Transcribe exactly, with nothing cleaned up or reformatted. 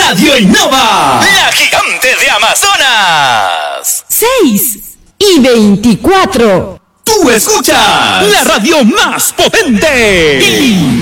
Radio Innova, la gigante de Amazonas. seis y veinticuatro. Tú escuchas la radio más potente.